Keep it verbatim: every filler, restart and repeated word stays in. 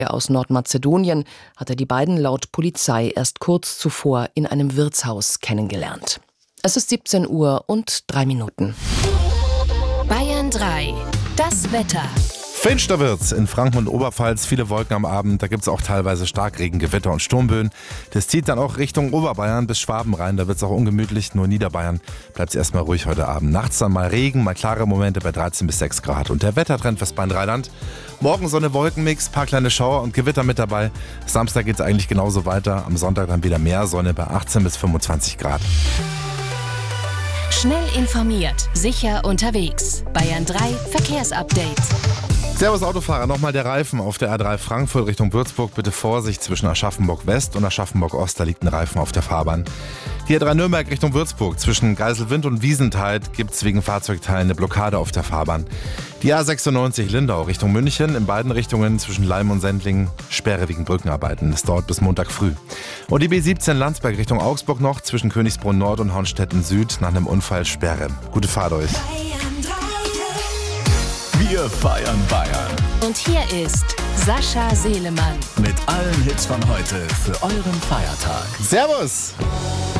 aus Nordmazedonien hatte die beiden laut Polizei erst kurz zuvor in einem Wirtshaus kennengelernt. Es ist siebzehn Uhr und drei Minuten. Bayern drei. Das Wetter. Finster wird's in Franken und Oberpfalz, viele Wolken am Abend, da gibt's auch teilweise Starkregen, Gewitter und Sturmböen. Das zieht dann auch Richtung Oberbayern bis Schwaben rein, da wird's auch ungemütlich, nur Niederbayern bleibt's erstmal ruhig heute Abend. Nachts dann mal Regen, mal klare Momente bei dreizehn bis sechs Grad. Und der Wettertrend fürs Bayern-Rheinland: morgen Sonne, Wolkenmix, paar kleine Schauer und Gewitter mit dabei. Samstag geht's eigentlich genauso weiter, am Sonntag dann wieder mehr Sonne bei achtzehn bis fünfundzwanzig Grad. Schnell informiert, sicher unterwegs. Bayern drei Verkehrsupdate. Servus Autofahrer, nochmal der Reifen auf der A drei Frankfurt Richtung Würzburg. Bitte Vorsicht, zwischen Aschaffenburg West und Aschaffenburg Ost, da liegt ein Reifen auf der Fahrbahn. Die A drei Nürnberg Richtung Würzburg, zwischen Geiselwind und Wiesenthal gibt es wegen Fahrzeugteilen eine Blockade auf der Fahrbahn. Die A sechsundneunzig Lindau Richtung München, in beiden Richtungen zwischen Leim und Sendling Sperre wegen Brückenarbeiten. Das dauert bis Montag früh. Und die B siebzehn Landsberg Richtung Augsburg noch, zwischen Königsbrunn Nord und Hornstetten Süd, nach einem Unfall Sperre. Gute Fahrt euch. Wir feiern Bayern. Und hier ist Sascha Selemann Mit allen Hits von heute für euren Feiertag. Servus!